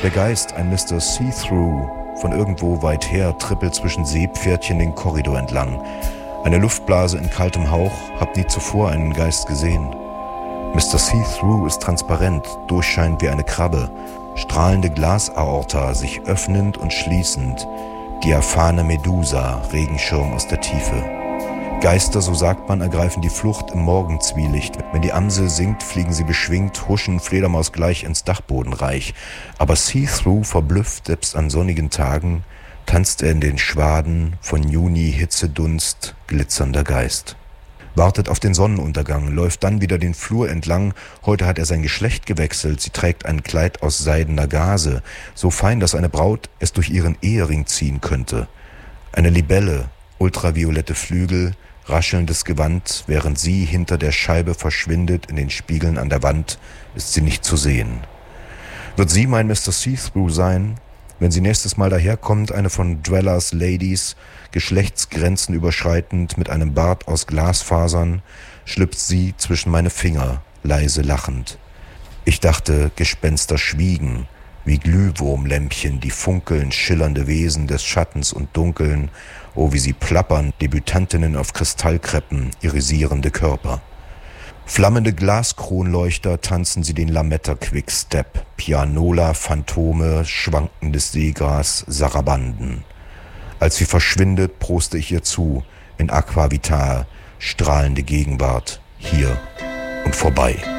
Der Geist, ein Mr. See-Through, von irgendwo weit her, trippelt zwischen Seepferdchen den Korridor entlang. Eine Luftblase in kaltem Hauch, hab nie zuvor einen Geist gesehen. Mr. See-Through ist transparent, durchscheinend wie eine Krabbe. Strahlende Glasaorta, sich öffnend und schließend. Diaphane Medusa, Regenschirm aus der Tiefe. Geister, so sagt man, ergreifen die Flucht im Morgenzwielicht. Wenn die Amsel singt, fliegen sie beschwingt, huschen fledermausgleich ins Dachbodenreich. Aber See-Through verblüfft, selbst an sonnigen Tagen, tanzt er in den Schwaden von Juni-Hitzedunst glitzernder Geist. Wartet auf den Sonnenuntergang, läuft dann wieder den Flur entlang. Heute hat er sein Geschlecht gewechselt. Sie trägt ein Kleid aus seidener Gaze, so fein, dass eine Braut es durch ihren Ehering ziehen könnte. Eine Libelle, ultraviolette Flügel, raschelndes Gewand, während sie hinter der Scheibe verschwindet in den Spiegeln an der Wand, ist sie nicht zu sehen. Wird sie mein Mr. See-Through sein? Wenn sie nächstes Mal daherkommt, eine von Dwellers Ladies, Geschlechtsgrenzen überschreitend, mit einem Bart aus Glasfasern, schlüpft sie zwischen meine Finger, leise lachend. Ich dachte, Gespenster schwiegen, wie Glühwurmlämpchen, die funkeln, schillernde Wesen des Schattens und Dunkeln, oh wie sie plappern, Debütantinnen auf Kristallkreppen, irisierende Körper. Flammende Glaskronleuchter tanzen sie den Lametta-Quickstep, Pianola, Phantome, schwankendes Seegras, Sarabanden. Als sie verschwindet, proste ich ihr zu, in Aquavitar, strahlende Gegenwart, hier und vorbei.